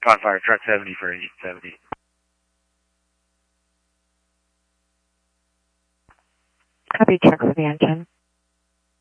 Confire, truck 70 for 870. Copy, check for the engine.